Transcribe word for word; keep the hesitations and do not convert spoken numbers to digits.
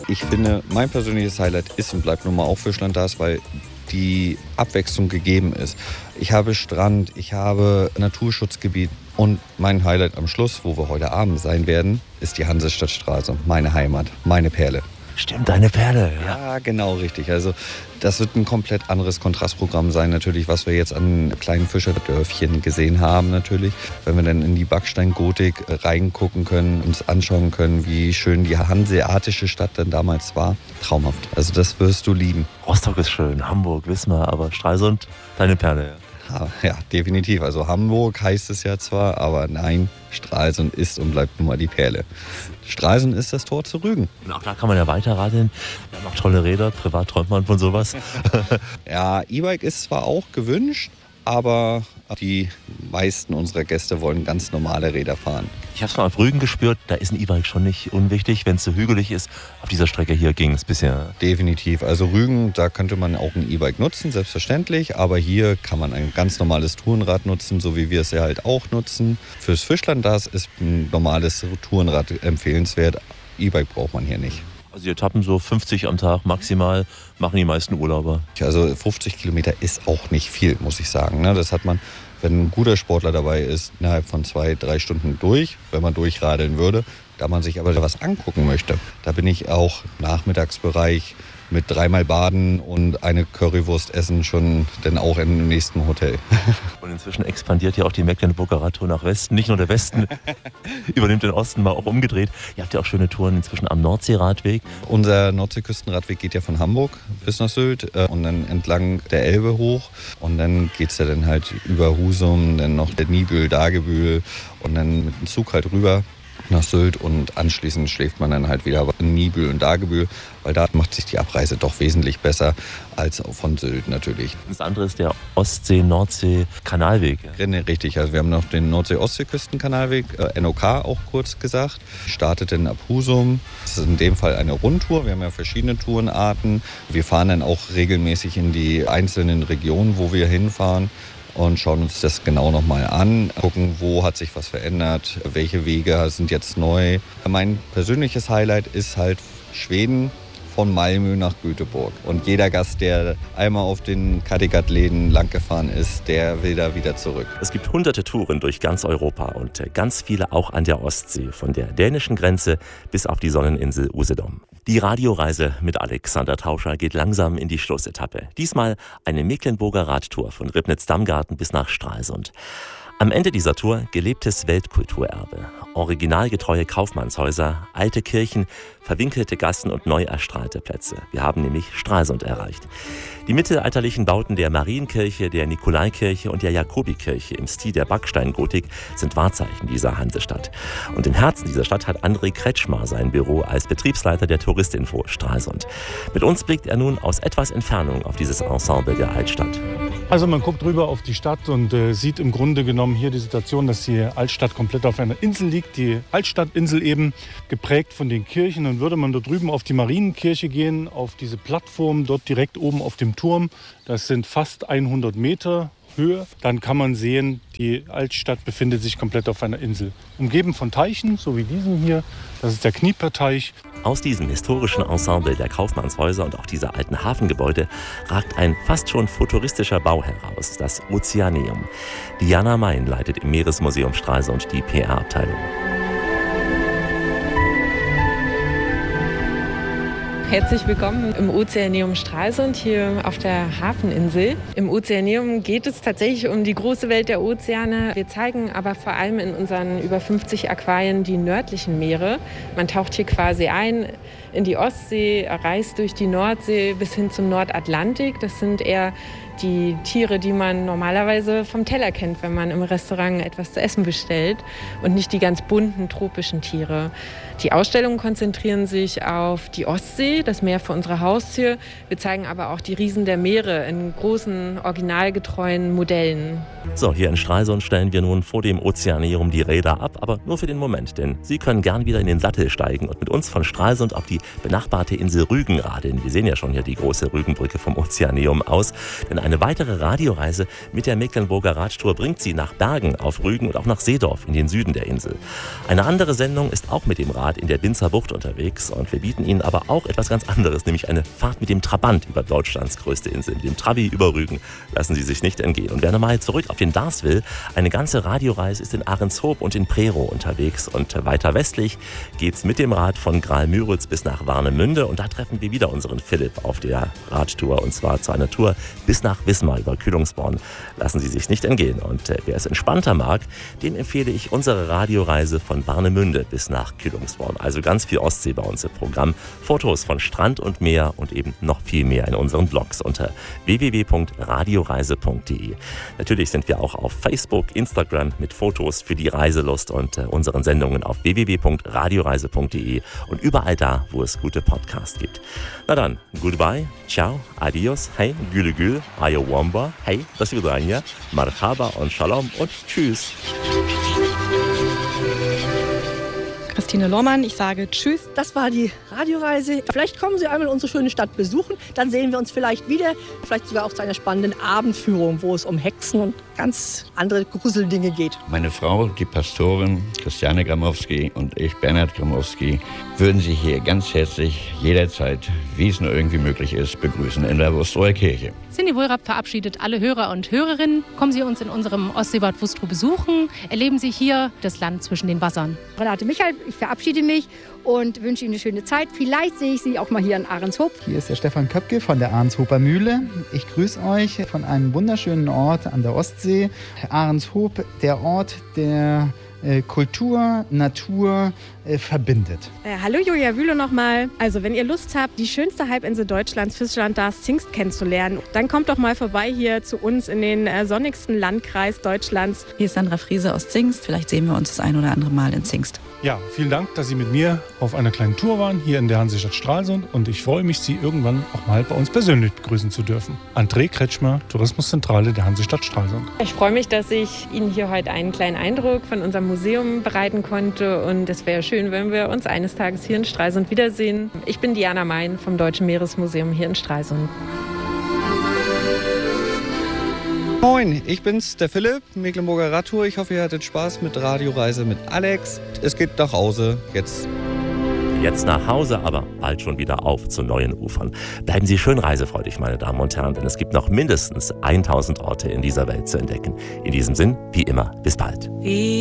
Ich finde, mein persönliches Highlight ist und bleibt nun mal auch Fischland das, weil die Abwechslung gegeben ist. Ich habe Strand, ich habe Naturschutzgebiet und mein Highlight am Schluss, wo wir heute Abend sein werden, ist die Hansestadtstraße, meine Heimat, meine Perle. Stimmt, deine Perle. Ja. ja, genau, richtig. Also das wird ein komplett anderes Kontrastprogramm sein, natürlich, was wir jetzt an kleinen Fischerdörfchen gesehen haben, natürlich. Wenn wir dann in die Backsteingotik reingucken können, uns anschauen können, wie schön die hanseatische Stadt dann damals war. Traumhaft. Also das wirst du lieben. Rostock ist schön, Hamburg, Wismar, aber Stralsund, deine Perle. Ja. Ja, definitiv. Also Hamburg heißt es ja zwar, aber nein, Stralsund ist und bleibt nun mal die Perle. Stralsund ist das Tor zu Rügen. Und auch da kann man ja weiterradeln. Wir haben auch tolle Räder, privat träumt man von sowas. Ja, E-Bike ist zwar auch gewünscht, aber die meisten unserer Gäste wollen ganz normale Räder fahren. Ich habe es mal auf Rügen gespürt, da ist ein E-Bike schon nicht unwichtig, wenn es so hügelig ist. Auf dieser Strecke hier ging es bisher. Definitiv. Also Rügen, da könnte man auch ein E-Bike nutzen, selbstverständlich. Aber hier kann man ein ganz normales Tourenrad nutzen, so wie wir es ja halt auch nutzen. Fürs Fischland das ist ein normales Tourenrad empfehlenswert. E-Bike braucht man hier nicht. Also die Etappen so fünfzig am Tag maximal machen die meisten Urlauber. Also fünfzig Kilometer ist auch nicht viel, muss ich sagen. Das hat man, wenn ein guter Sportler dabei ist, innerhalb von zwei, drei Stunden durch, wenn man durchradeln würde. Da man sich aber was angucken möchte, da bin ich auch im Nachmittagsbereich mit dreimal Baden und eine Currywurst essen schon dann auch im nächsten Hotel. Und inzwischen expandiert ja auch die Mecklenburger Radtour nach Westen. Nicht nur der Westen übernimmt den Osten, mal auch umgedreht. Ihr habt ja auch schöne Touren inzwischen am Nordseeradweg. Unser Nordseeküstenradweg geht ja von Hamburg bis nach Sylt und dann entlang der Elbe hoch. Und dann geht es ja dann halt über Husum, dann noch der Nibel, Dagebühl und dann mit dem Zug halt rüber nach Sylt und anschließend schläft man dann halt wieder in Nibel und Dagebühl, weil da macht sich die Abreise doch wesentlich besser als von Sylt natürlich. Das andere ist der Ostsee-Nordsee-Kanalweg. Ja. Richtig, also wir haben noch den Nordsee-Ostsee-Küstenkanalweg, äh, N O K auch kurz gesagt, startet dann ab Husum. Das ist in dem Fall eine Rundtour, wir haben ja verschiedene Tourenarten. Wir fahren dann auch regelmäßig in die einzelnen Regionen, wo wir hinfahren. Und schauen uns das genau nochmal an, gucken, wo hat sich was verändert, welche Wege sind jetzt neu. Mein persönliches Highlight ist halt Schweden von Malmö nach Göteborg. Und jeder Gast, der einmal auf den Kattegat-Läden langgefahren ist, der will da wieder zurück. Es gibt hunderte Touren durch ganz Europa und ganz viele auch an der Ostsee, von der dänischen Grenze bis auf die Sonneninsel Usedom. Die Radioreise mit Alexander Tauscher geht langsam in die Schlussetappe. Diesmal eine Mecklenburger Radtour von Ribnitz-Dammgarten bis nach Stralsund. Am Ende dieser Tour gelebtes Weltkulturerbe, originalgetreue Kaufmannshäuser, alte Kirchen, verwinkelte Gassen und neu erstrahlte Plätze. Wir haben nämlich Stralsund erreicht. Die mittelalterlichen Bauten der Marienkirche, der Nikolaikirche und der Jakobikirche im Stil der Backsteingotik sind Wahrzeichen dieser Hansestadt. Und im Herzen dieser Stadt hat André Kretschmar sein Büro als Betriebsleiter der Touristinfo Stralsund. Mit uns blickt er nun aus etwas Entfernung auf dieses Ensemble der Altstadt. Also man guckt rüber auf die Stadt und äh, sieht im Grunde genommen hier die Situation, dass die Altstadt komplett auf einer Insel liegt. Die Altstadtinsel eben geprägt von den Kirchen. Und würde man da drüben auf die Marienkirche gehen, auf diese Plattform dort direkt oben auf dem Turm, das sind fast hundert Meter Höhe, dann kann man sehen, die Altstadt befindet sich komplett auf einer Insel. Umgeben von Teichen, so wie diesen hier, das ist der Knieperteich. Aus diesem historischen Ensemble der Kaufmannshäuser und auch dieser alten Hafengebäude ragt ein fast schon futuristischer Bau heraus, das Ozeaneum. Diana Mein leitet im Meeresmuseum Stralsund die P R-Abteilung. Herzlich willkommen im Ozeaneum Stralsund, hier auf der Hafeninsel. Im Ozeaneum geht es tatsächlich um die große Welt der Ozeane. Wir zeigen aber vor allem in unseren über fünfzig Aquarien die nördlichen Meere. Man taucht hier quasi ein in die Ostsee, reist durch die Nordsee bis hin zum Nordatlantik. Das sind eher die Tiere, die man normalerweise vom Teller kennt, wenn man im Restaurant etwas zu essen bestellt und nicht die ganz bunten tropischen Tiere. Die Ausstellungen konzentrieren sich auf die Ostsee, das Meer vor unserer Haustür. Wir zeigen aber auch die Riesen der Meere in großen, originalgetreuen Modellen. So, hier in Stralsund stellen wir nun vor dem Ozeaneum die Räder ab, aber nur für den Moment, denn Sie können gern wieder in den Sattel steigen und mit uns von Stralsund auf die benachbarte Insel Rügen radeln. Wir sehen ja schon hier die große Rügenbrücke vom Ozeaneum aus, denn Eine weitere Radioreise mit der Mecklenburger Radtour bringt Sie nach Bergen auf Rügen und auch nach Seedorf in den Süden der Insel. Eine andere Sendung ist auch mit dem Rad in der Binzer Bucht unterwegs und wir bieten Ihnen aber auch etwas ganz anderes, nämlich eine Fahrt mit dem Trabant über Deutschlands größte Insel, mit dem Trabi über Rügen. Lassen Sie sich nicht entgehen. Und wer nochmal zurück auf den Dars will, eine ganze Radioreise ist in Ahrenshoop und in Prerow unterwegs und weiter westlich geht's mit dem Rad von Graal-Müritz bis nach Warnemünde und da treffen wir wieder unseren Philipp auf der Radtour und zwar zu einer Tour bis nach Wismar über Kühlungsborn. Lassen Sie sich nicht entgehen. Und äh, wer es entspannter mag, dem empfehle ich unsere Radioreise von Warnemünde bis nach Kühlungsborn. Also ganz viel Ostsee bei uns im Programm. Fotos von Strand und Meer und eben noch viel mehr in unseren Blogs unter w w w punkt radioreise punkt d e. Natürlich sind wir auch auf Facebook, Instagram mit Fotos für die Reiselust und äh, unseren Sendungen auf w w w punkt radioreise punkt d e und überall da, wo es gute Podcasts gibt. Na dann, goodbye, ciao, adios, hey, gülü gül, ayowamba, hey, do svidania, marhaba und shalom und tschüss. Christine Lohmann, ich sage Tschüss. Das war die Radioreise. Vielleicht kommen Sie einmal unsere schöne Stadt besuchen, dann sehen wir uns vielleicht wieder, vielleicht sogar auch zu einer spannenden Abendführung, wo es um Hexen und ganz andere Gruseldinge geht. Meine Frau, die Pastorin Christiane Gramowski und ich, Bernhard Gramowski, würden Sie hier ganz herzlich jederzeit, wie es nur irgendwie möglich ist, begrüßen in der Wustrower Kirche. Cindy Wohlrapp verabschiedet alle Hörer und Hörerinnen. Kommen Sie uns in unserem Ostseebad Wustrow besuchen. Erleben Sie hier das Land zwischen den Wassern. Renate Michael, ich verabschiede mich und wünsche Ihnen eine schöne Zeit. Vielleicht sehe ich Sie auch mal hier in Ahrenshoop. Hier ist der Stefan Köpke von der Ahrenshoper Mühle. Ich grüße euch von einem wunderschönen Ort an der Ostsee. Ahrenshoop, der Ort, der äh, Kultur, Natur äh, verbindet. Äh, hallo Julia Wühle nochmal. Also wenn ihr Lust habt, die schönste Halbinsel Deutschlands, Fischland Dars Zingst kennenzulernen, dann kommt doch mal vorbei hier zu uns in den äh, sonnigsten Landkreis Deutschlands. Hier ist Sandra Friese aus Zingst. Vielleicht sehen wir uns das ein oder andere Mal in Zingst. Ja, vielen Dank, dass Sie mit mir auf einer kleinen Tour waren, hier in der Hansestadt Stralsund. Und ich freue mich, Sie irgendwann auch mal bei uns persönlich begrüßen zu dürfen. André Kretschmer, Tourismuszentrale der Hansestadt Stralsund. Ich freue mich, dass ich Ihnen hier heute einen kleinen Eindruck von unserem Museum bereiten konnte. Und es wäre schön, wenn wir uns eines Tages hier in Stralsund wiedersehen. Ich bin Diana Mein vom Deutschen Meeresmuseum hier in Stralsund. Moin, ich bin's, der Philipp, Mecklenburger Radtour. Ich hoffe, ihr hattet Spaß mit Radioreise mit Alex. Es geht nach Hause jetzt. Jetzt nach Hause, aber bald schon wieder auf zu neuen Ufern. Bleiben Sie schön reisefreudig, meine Damen und Herren, denn es gibt noch mindestens tausend Orte in dieser Welt zu entdecken. In diesem Sinn, wie immer, bis bald.